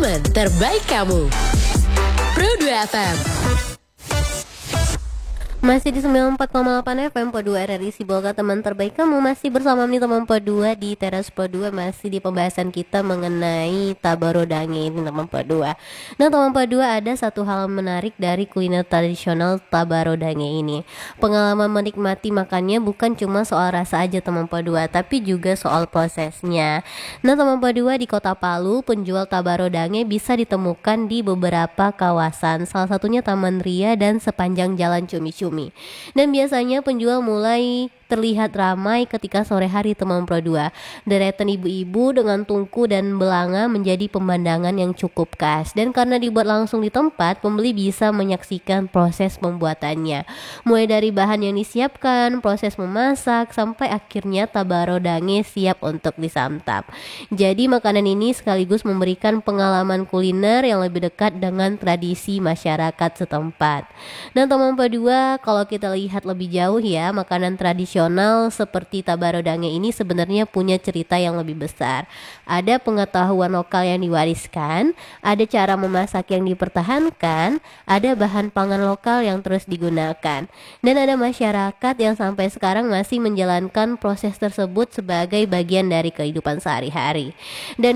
teman terbaik kamu. Pro 2 FM. Masih di 94,8 FM Po 2 RRI Sibolga, teman terbaik kamu. Masih bersama nih teman Po 2 di Teras Po 2. Masih di pembahasan kita mengenai Tabarodange ini teman Po 2. Nah teman Po 2, ada satu hal menarik dari kuliner tradisional Tabarodange ini. Pengalaman menikmati makannya bukan cuma soal rasa aja teman Po 2, tapi juga soal prosesnya. Nah teman Po 2, di Kota Palu penjual Tabarodange bisa ditemukan di beberapa kawasan. Salah satunya Taman Ria dan sepanjang Jalan Cumi-Cumi. Dan biasanya penjual mulai terlihat ramai ketika sore hari teman Pro 2. Deretan ibu-ibu dengan tungku dan belanga menjadi pemandangan yang cukup khas. Dan karena dibuat langsung di tempat, pembeli bisa menyaksikan proses pembuatannya. Mulai dari bahan yang disiapkan, proses memasak, sampai akhirnya Tabarodange siap untuk disantap. Jadi makanan ini sekaligus memberikan pengalaman kuliner yang lebih dekat dengan tradisi masyarakat setempat. Nah teman Pro 2, kalau kita lihat lebih jauh ya, makanan tradisional seperti Tabarodange ini sebenarnya punya cerita yang lebih besar. Ada pengetahuan lokal yang diwariskan, ada cara memasak yang dipertahankan, ada bahan pangan lokal yang terus digunakan, dan ada masyarakat yang sampai sekarang masih menjalankan proses tersebut sebagai bagian dari kehidupan sehari-hari. Dan